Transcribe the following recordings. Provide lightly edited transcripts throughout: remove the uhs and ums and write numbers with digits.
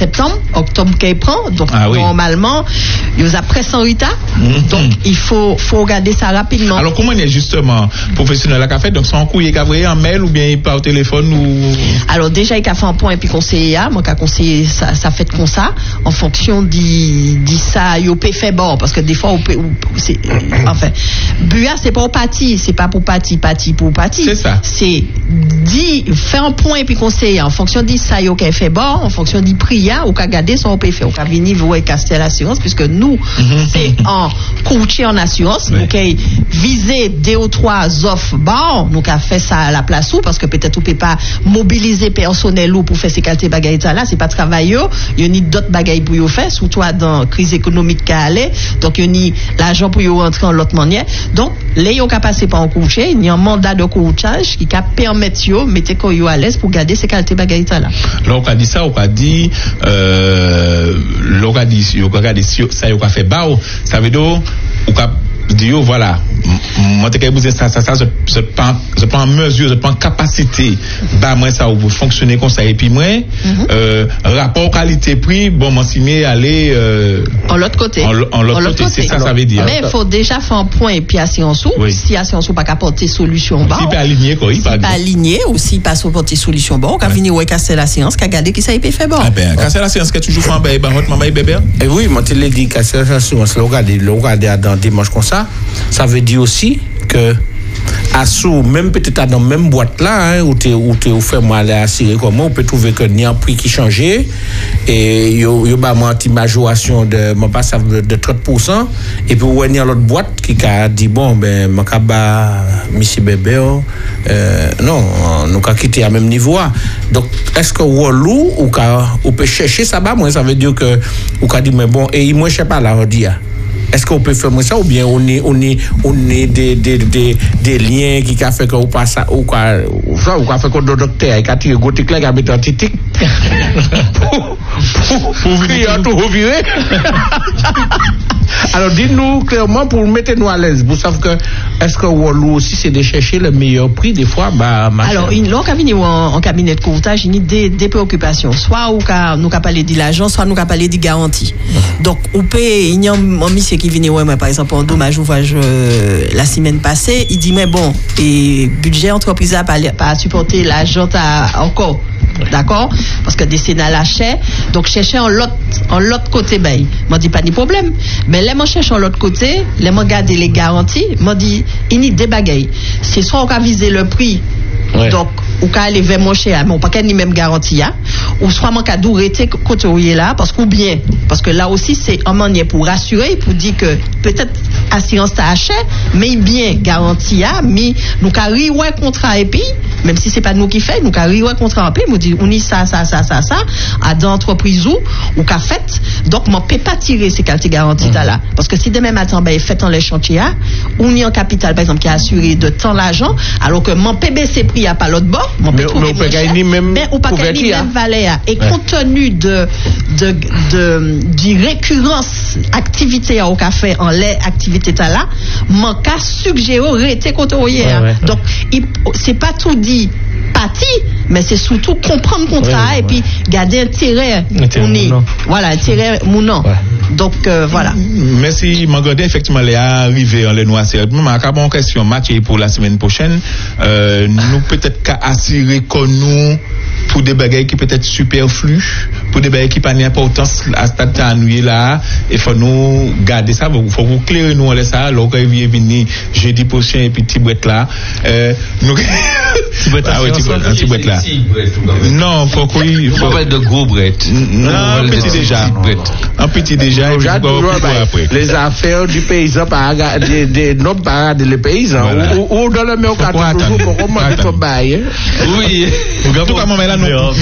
septembre, octobre qu'elle prend. Donc, normalement, il y a presque en retard. Donc, il faut regarder ça rapidement. Alors, comment est justement professionnel à fait? Donc, c'est en courrier qu'a envoyé en mail ou bien par téléphone ou... Alors, déjà, il a fait un point et puis conseiller, moi, qu'a conseillé ça fait comme ça, en fonction de ça, il peut faire bon, parce que des fois, enfin, BUA, c'est pas au parti, c'est pas pour parti pour parti. C'est ça. C'est faire un point et puis conseiller, en fonction de ça, il peut faire bon, en fonction du prix, ou qu'a garder son peut faire, ou qu'a venir voir et casser l'assurance, puisque nous, c'est en courtier en assurance, nous qui viser 2 ou 3 offres bon, nous qu'a fait ça à la place où, parce que peut-être on peut pas mobiliser personnel ou pour faire ces qualités bagailles là, c'est pas travailler, il y a ni d'autres bagailles pour y faire, surtout dans crise économique qui allait, donc il y a ni l'argent pour y rentrer en l'autre manière. Donc les yo ka passer par un courtier, il y a un mandat de courtage qui ca permettre yo mettre ko yo à l'aise pour garder ces qualités bagailles là. Là on a dit ça, on a dit ça yo ka fait ba, ça veut dire ou ka dire voilà, moi t'ai besoin ça je prends en mesure, je prends capacité bah moi ça vous fonctionner comme ça et puis moi rapport qualité prix bon moi signé aller en l'autre côté c'est ça ça veut dire. Mais il faut déjà faire un point et puis assurance si assurance pas apporter solution bon si pas aligné quoi si pas aligné ou si pas apporter solution bon quand venir ouais casser la séance qu'a garder qui ça il peut faire bon. Ah ben casser la séance que toujours faire ben maman bébé. Et oui moi te l'ai dit casser la séance regarder dans dimanche comme ça veut dire aussi que à sous même peut-être dans même boîte là où tu fait moi aller assurer comment on peut trouver que ni un prix qui changeait et yo ba une majoration de mon passe de 30% et puis on a l'autre boîte qui a dit bon ben mon ba monsieur bébé non nous a quitté à même niveau donc est-ce que Wallou ou peut chercher ça ba moi ça veut dire que ou ka dit mais bon et moi je sais pas la redire. Est-ce qu'on peut faire ça ou bien on est des liens qui fait qu'on passe ou quoi fait qu'on docteur et quand tu goûtes clair à mettre un titique pour venir tout revirer. Alors dites-nous clairement pour mettre nous à l'aise. Vous savez que est-ce que Wallou aussi c'est de chercher le meilleur prix des fois alors en cabinet ou en cabinet de courtage il y a des préoccupations soit nous qu'a parler de l'argent soit nous qu'a parler de garantie. Donc on peut il y a un monsieur qui vient ouais par exemple en dommage ouvrage la semaine passée il dit mais bon et budget entreprise a pas supporter l'argent encore. D'accord? Parce que des sénats lâchaient, donc chercher en l'autre côté, ben, m'a dit pas de problème. Mais là, moi cherche en l'autre côté, là, moi garder les garanties, m'a dit, il y a des bagailles. C'est soit on va viser le prix, donc, ou qu'à aller vers mon cher, mais on pas qu'à ni même garantie, ou soit mon qu'à doureter côté où il est là, parce que là aussi, c'est un manière pour rassurer, pour dire que peut-être assurance t'a acheté, mais bien garantie, mais nous qu'à rire contrat et puis, même si c'est pas nous qui fait, nous qu'à rire contrat et puis, nous dit, on y ça, à d'entreprise ou qu'à fait, donc, on peut pas tirer ces qualités garanties là, parce que si demain matin, ben, fait dans les chantiers, on y a un capital, par exemple, qui a assuré de temps l'argent, alors que mon PBC prix à pas l'autre bord, on peut trouver moins cher, mais on pas gagner même valeur. Et compte tenu de récurrence activité au café en les activités là, mon cas suggère rester côté donc c'est pas tout dit parti, mais c'est surtout comprendre le contrat et puis garder intérêt mon donc voilà. Merci Magandé, effectivement les arrivé en les noirs sérieusement ma bonne question match pour la semaine prochaine nous peut-être qu'à assurer que nous pour des bagages qui peut-être superflus, pour des bagages qui pas d'importance à stade annulé là, il faut nous garder ça, il faut vous clairer nous on ça, alors quand vient venir jeudi prochain et puis petit brette là, nous petit brette là. Non, faut il faut pas de gros brette. Non, un petit déjà et puis après. Les affaires du paysan par des non par les paysans ou dans le même cas toujours pour comment faut bailler. Oui. Tout comme là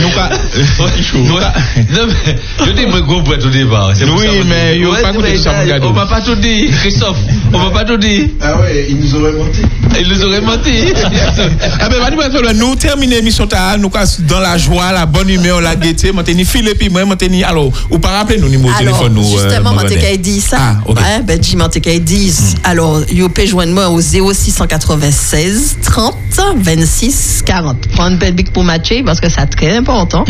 je dis moi gros brette au départ. Oui, mais il pas goûter ça mon on va pas tout dire Christophe, on va pas tout dire. Ah ouais, ils nous auraient menti. Ah ben problème. Nous terminons l'émission nous dans la joie, la bonne humeur, la gaieté. Moi teni Philippe puis moi teni alors ou pas rappeler nous numéro téléphone nous. Justement moi t'ai dit ça. Ah, OK. Ouais, ben Jim t'ai dit. Alors, you peut joindre moi au 0696 30 26 40. Prendre belle bic pour matcher parce que c'est très important.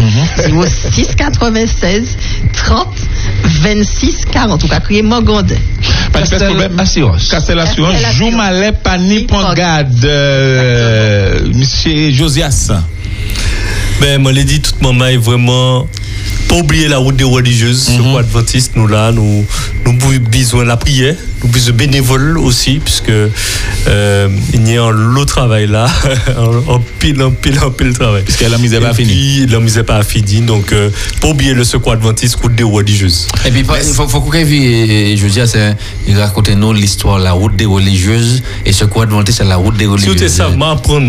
0696 30 26 40. En tout cas, crier Mogondé. Pas de problème. Assurance. Castel Assurance. Joumalet Pani Pangade. Monsieur Josias. Ben, moi, l'ai dit, toute maman est vraiment pas oublier la route des religieuses. Ce quoi adventiste, nous là, nous besoin de la prière, nous besoin de bénévoles aussi, puisque il y a un travail là, en pile travail. Puisque la misère pas finie. La misère pas finie, donc pas oublier le secours adventiste, route des religieuses. Et puis, il faut qu'on révise, je veux dire, il raconte nous l'histoire, la route des religieuses, et secours adventiste, c'est la route des religieuses. Si vous savez, m'apprendre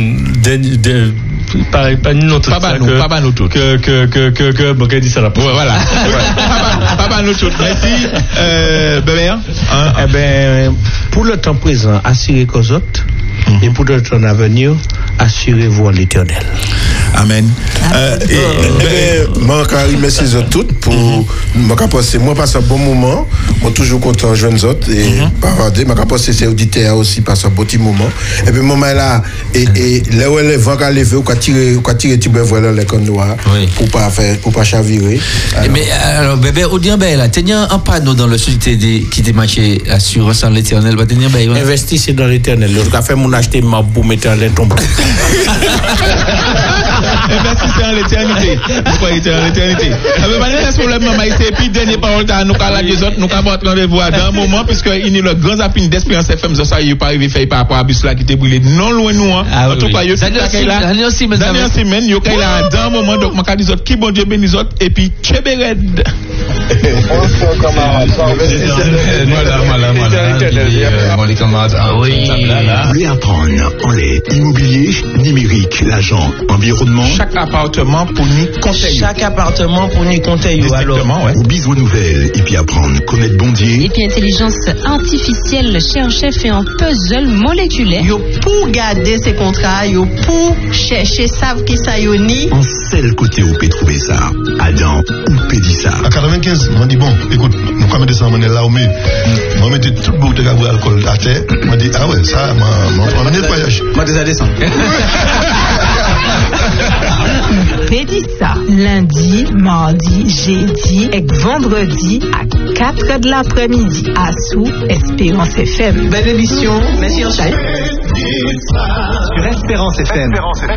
pas nous tout pas nous tout que bon dit ça là voilà pas nous tout merci bébé eh ben pour le temps présent assurez qu'aux autres et pour le temps à venir assurez-vous en l'Éternel. Amen. Moi, merci à toutes pour moi passer moi passe un bon moment, moi toujours content jeunes autres et parader moi passer ces auditeurs aussi passe un bon petit moment et puis moment là et là où les vents lever ou tirer tu peux voir les cônes noirs pour pas chavirer. Mais alors bébé Odien ben là tenir un panneau dans le sud qui te marché assurance en l'Éternel va tenir ben investissez dans l'Éternel le café mon acheter ma pour mettre en tombe. Investissez en l'éternité. Pourquoi était en l'éternité? Mais pas de problème maman ici et puis dernier parole nous la les autres nous avons rendez-vous dans un moment puisque il est le grand zapping d'Espérance FM ça il pas arrivé faire par rapport à bus là qui était brûlé non loin nous en tout cas yo dernière semaine yo kay là dans un moment donc moi dis autres qui bon Dieu bénisse autres et puis Chebered. Voilà. Vous voulez apprendre en lait, immobilier, numérique, l'agent, environnement. Chaque appartement pour nous conseiller. Chaque appartement pour nous conseiller. Exactement, ouais. Ou besoin nouvelles et puis apprendre, connaître bondier. Et puis intelligence artificielle, chercher fait un puzzle moléculaire. Yo pour garder ces contrats, yo pour chercher savent qui ça yo ni. En seul côté où peut trouver ça. Adam, où peut dire ça. À 95, on dit bon, écoute, nous quand même descendons là où mais on mettait tout le bout de alcool à terre. On dit ah ouais, ça on a nettoyage. Moi déjà descend. Pédissa, lundi, mardi, jeudi et vendredi à 4 de l'après-midi à sous Espérance FM. Belle émission, merci Anchaï. Sur Espérance FM.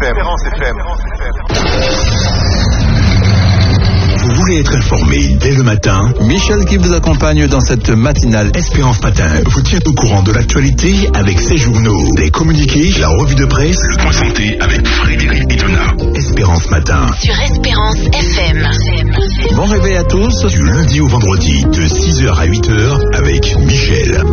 Vous voulez être informé dès le matin? Michel qui vous accompagne dans cette matinale. Espérance Matin vous tient au courant de l'actualité avec ses journaux, les communiqués, la revue de presse, le point santé avec Frédéric Itona. Espérance Matin. Sur Espérance FM. Bon réveil à tous. Du lundi au vendredi de 6h à 8h avec Michel.